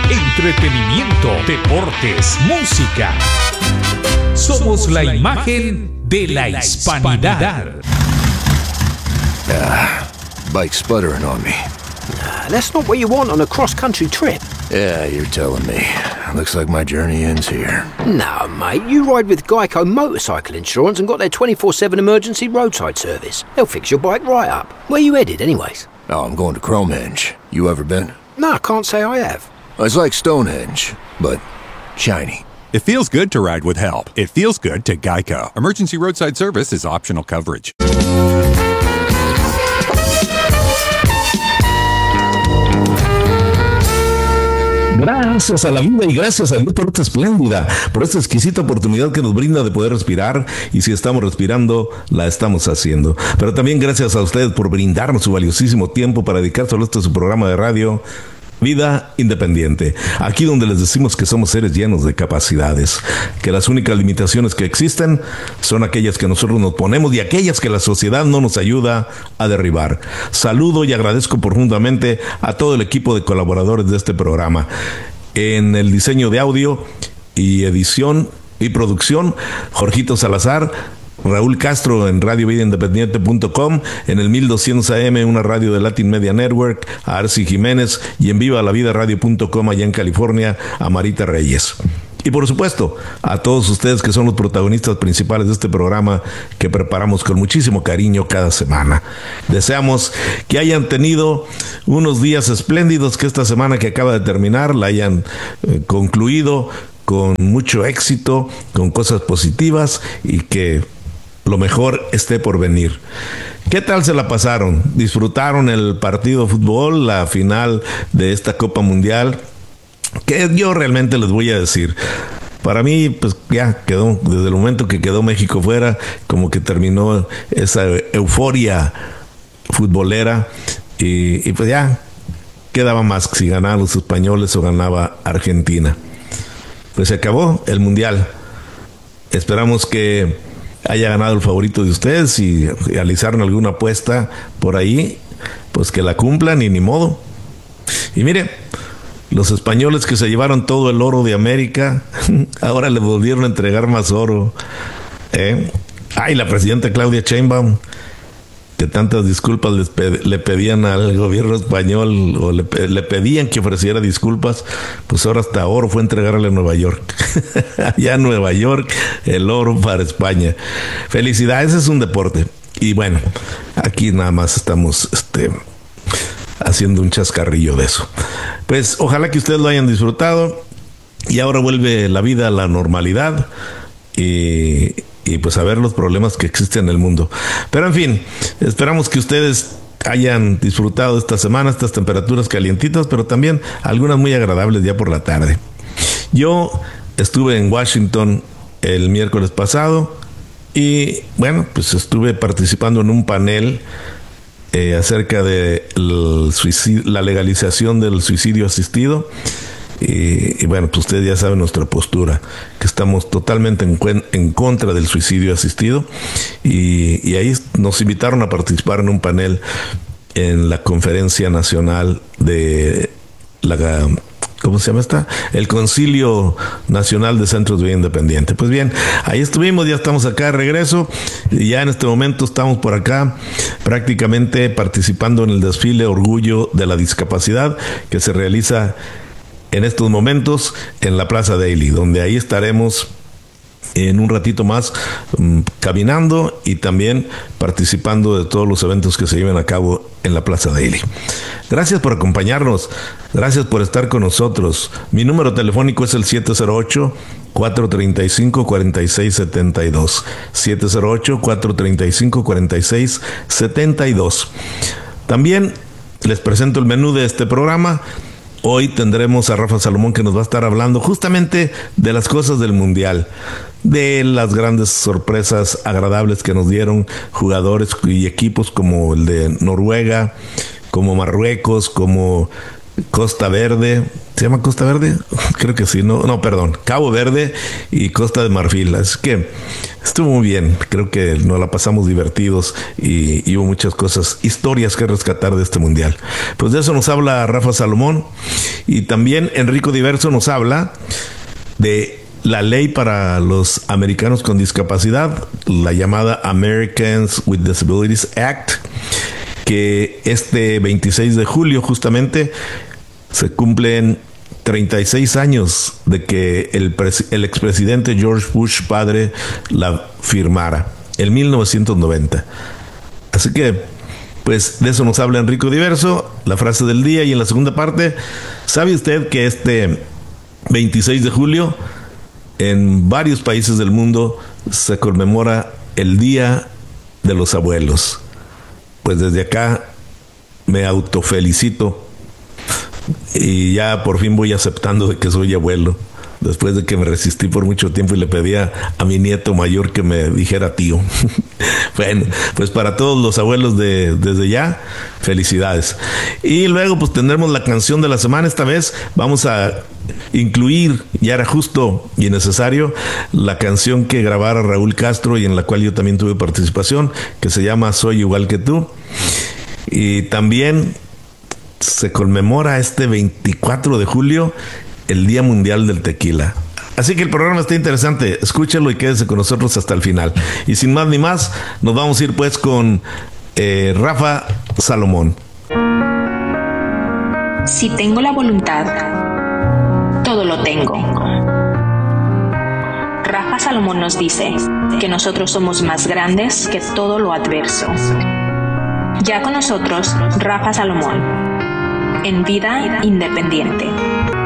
entretenimiento, deportes, música. Somos la imagen de la hispanidad. Bike sputtering on me. That's not what you want on a cross-country trip. Yeah, you're telling me. Looks like my journey ends here. No, mate, you ride with Geico Motorcycle Insurance and got their 24/7 emergency roadside service. They'll fix your bike right up. Where you headed, anyways? Oh, I'm going to Cromehenge. You ever been? No, I can't say I have. It's like Stonehenge, but shiny. It feels good to ride with help. It feels good to Geico. Emergency roadside service is optional coverage. Gracias a la vida y gracias a Dios por esta espléndida, por esta exquisita oportunidad que nos brinda de poder respirar, y si estamos respirando, la estamos haciendo. Pero también gracias a ustedes por brindarnos su valiosísimo tiempo para dedicar solo este su programa de radio, Vida Independiente, aquí donde les decimos que somos seres llenos de capacidades, que las únicas limitaciones que existen son aquellas que nosotros nos ponemos y aquellas que la sociedad no nos ayuda a derribar. Saludo y agradezco profundamente a todo el equipo de colaboradores de este programa. En el diseño de audio y edición y producción, Jorgito Salazar, Raúl Castro en radiovidaindependiente.com, en el 1200 AM, una radio de Latin Media Network, a Arci Jiménez, y en vivalavida.radio.com allá en California, a Marita Reyes. Y por supuesto, a todos ustedes que son los protagonistas principales de este programa que preparamos con muchísimo cariño cada semana. Deseamos que hayan tenido unos días espléndidos, que esta semana que acaba de terminar la hayan concluido con mucho éxito, con cosas positivas, y que lo mejor esté por venir. ¿Qué tal se la pasaron? ¿Disfrutaron el partido de fútbol, la final de esta Copa Mundial? Que yo realmente les voy a decir, para mí, pues ya quedó, desde el momento que quedó México fuera, como que terminó esa euforia futbolera, y pues ya quedaba más si ganaban los españoles o ganaba Argentina. Pues se acabó el Mundial. Esperamos que haya ganado el favorito de ustedes. Si realizaron alguna apuesta por ahí, pues que la cumplan y ni modo. Y mire, los españoles que se llevaron todo el oro de América, ahora le volvieron a entregar más oro. Ay, la presidenta Claudia Sheinbaum, que tantas disculpas le pedían al gobierno español, o le pedían que ofreciera disculpas, pues ahora hasta oro fue a entregarle a Nueva York. Allá en Nueva York, el oro para España. Felicidades, es un deporte. Y bueno, aquí nada más estamos haciendo un chascarrillo de eso. Pues ojalá que ustedes lo hayan disfrutado, y ahora vuelve la vida a la normalidad, y pues a ver los problemas que existen en el mundo. Pero en fin, esperamos que ustedes hayan disfrutado esta semana, estas temperaturas calientitas, pero también algunas muy agradables ya por la tarde. Yo estuve en Washington el miércoles pasado, y bueno, pues estuve participando en un panel acerca de la legalización del suicidio asistido. Y bueno, pues ustedes ya saben nuestra postura, que estamos totalmente en contra del suicidio asistido, y ahí nos invitaron a participar en un panel en la Conferencia Nacional de la... ¿Cómo se llama esta? El Concilio Nacional de Centros de Vida Independiente. Pues bien, ahí estuvimos, ya estamos acá de regreso, y ya en este momento estamos por acá prácticamente participando en el desfile Orgullo de la Discapacidad, que se realiza en estos momentos en la Plaza Daly, donde ahí estaremos en un ratito más caminando y también participando de todos los eventos que se lleven a cabo en la Plaza Daly. Gracias por acompañarnos, gracias por estar con nosotros. Mi número telefónico es el 708-435-4672. 708-435-4672. También les presento el menú de este programa. Hoy tendremos a Rafa Salomón, que nos va a estar hablando justamente de las cosas del Mundial, de las grandes sorpresas agradables que nos dieron jugadores y equipos como el de Noruega, como Marruecos, como Costa Verde. ¿Se llama Costa Verde? Creo que sí. No, perdón. Cabo Verde y Costa de Marfil. Así que estuvo muy bien. Creo que nos la pasamos divertidos y hubo muchas cosas, historias que rescatar de este mundial. Pues de eso nos habla Rafa Salomón. Y también Enrico Diverso nos habla de la ley para los americanos con discapacidad, la llamada Americans with Disabilities Act, que este 26 de julio justamente se cumplen 36 años de que el expresidente George Bush padre la firmara, en 1990. Así que, pues de eso nos habla Enrico Diverso, la frase del día. Y en la segunda parte, ¿sabe usted que este 26 de julio en varios países del mundo se conmemora el Día de los Abuelos? Pues desde acá me autofelicito y ya por fin voy aceptando de que soy abuelo, después de que me resistí por mucho tiempo y le pedía a mi nieto mayor que me dijera tío. Bueno, pues para todos los abuelos desde ya, felicidades. Y luego pues tendremos la canción de la semana. Esta vez vamos a incluir, ya era justo y necesario, la canción que grabara Raúl Castro y en la cual yo también tuve participación, que se llama Soy Igual que Tú. Y también se conmemora este 24 de julio el Día Mundial del Tequila. Así que el programa está interesante, escúchalo y quédese con nosotros hasta el final. Y sin más ni más, nos vamos a ir pues con Rafa Salomón. Si tengo la voluntad, todo lo tengo. Rafa Salomón nos dice que nosotros somos más grandes que todo lo adverso. Ya con nosotros, Rafa Salomón, en Vida Independiente.